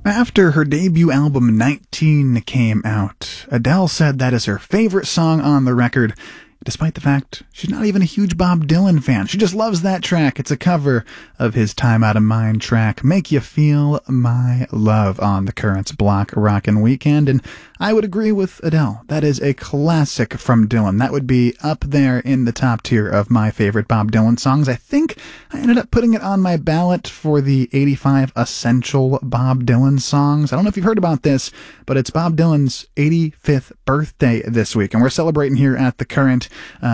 After her debut album 19 came out, Adele said that is her favorite song on the record, despite the fact she's not even a huge Bob Dylan fan. She just loves that track. It's a cover of his Time Out of Mind track, Make You Feel My Love, on the Currents Block Rockin' Weekend. And I would agree with Adele. That is a classic from Dylan. That would be up there in the top tier of my favorite Bob Dylan songs. I think I ended up putting it on my ballot for the 85 Essential Bob Dylan songs. I don't know if you've heard about this, but it's Bob Dylan's 85th birthday this week, and we're celebrating here at The Current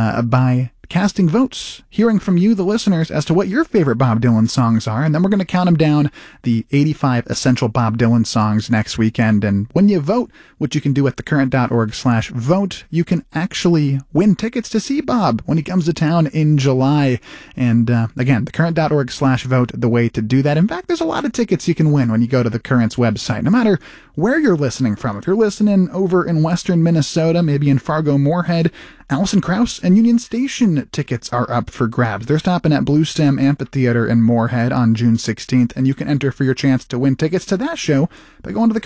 by casting votes, hearing from you, the listeners, as to what your favorite Bob Dylan songs are, and then we're going to count them down, the 85 Essential Bob Dylan songs, next weekend. And when you vote, which you can do at thecurrent.org/vote, you can actually win tickets to see Bob when he comes to town in July. And again, thecurrent.org/vote, the way to do that. In fact, there's a lot of tickets you can win when you go to the Current's website, no matter where you're listening from. If you're listening over in western Minnesota, maybe in Fargo-Moorhead, Alison Krauss and Union Station tickets are up for grabs. They're stopping at Blue Stem Amphitheater in Moorhead on June 16th, and you can enter for your chance to win tickets to that show by going to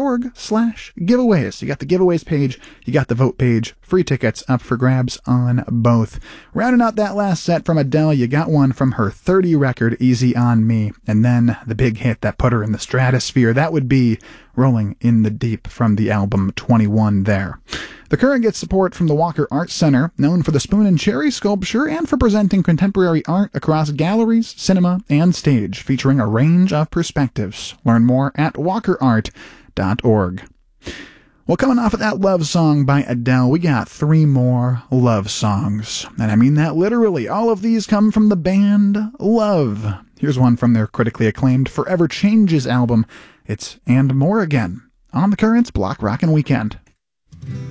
thecurrent.org/giveaways. You got the giveaways page, you got the vote page, free tickets up for grabs on both. Rounding out that last set from Adele, you got one from her 30 record, Easy on Me, and then the big hit that put her in the stratosphere. That would be Rolling in the Deep from the album 21 there. The Current gets support from the Walker Art Center, known for the Spoon and Cherry sculpture and for presenting contemporary art across galleries, cinema, and stage, featuring a range of perspectives. Learn more at walkerart.org. Well, coming off of that love song by Adele, we got 3 more love songs. And I mean that literally. All of these come from the band Love. Here's one from their critically acclaimed Forever Changes album. It's And More Again on the Current's Block Rockin' Weekend.